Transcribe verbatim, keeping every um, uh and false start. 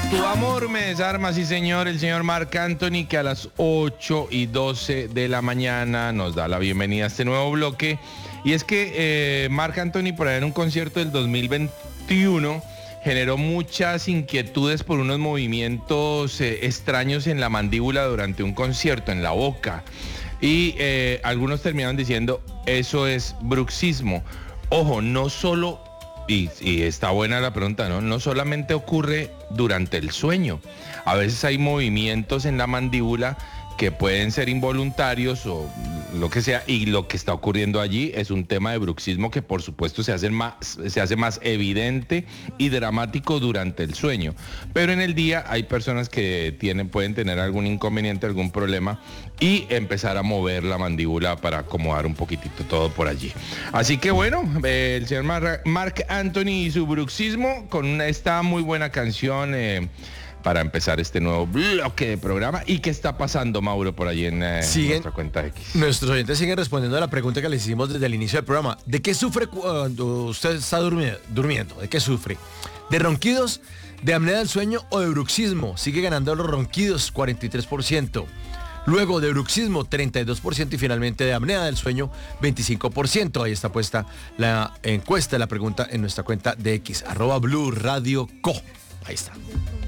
Tu amor me desarma, sí señor, el señor Marc Anthony, que a las ocho y doce de la mañana nos da la bienvenida a este nuevo bloque. Y es que eh, Marc Anthony, por ahí en un concierto del dos mil veintiuno, generó muchas inquietudes por unos movimientos eh, extraños en la mandíbula durante un concierto, en la boca. Y eh, algunos terminaron diciendo, eso es bruxismo. Ojo, no solo... Y, y está buena la pregunta, ¿no? No solamente ocurre durante el sueño. A veces hay movimientos en la mandíbula que pueden ser involuntarios o lo que sea, y lo que está ocurriendo allí es un tema de bruxismo que por supuesto se hace más, se hace más evidente y dramático durante el sueño. Pero en el día hay personas que tienen, pueden tener algún inconveniente, algún problema y empezar a mover la mandíbula para acomodar un poquitito todo por allí. Así que bueno, eh, el señor Mar- Marc Anthony y su bruxismo con una, esta muy buena canción eh, para empezar este nuevo bloque de programa. ¿Y qué está pasando, Mauro, por allí en eh, nuestra cuenta X? Nuestros oyentes siguen respondiendo a la pregunta que le hicimos desde el inicio del programa. ¿De qué sufre cuando usted está durmi- durmiendo? ¿De qué sufre? ¿De ronquidos, de apnea del sueño o de bruxismo? Sigue ganando los ronquidos, cuarenta y tres por ciento. Luego de bruxismo, treinta y dos por ciento. Y finalmente de apnea del sueño, veinticinco por ciento. Ahí está puesta la encuesta, la pregunta en nuestra cuenta de X, arroba Blue Radio Co. Ahí está.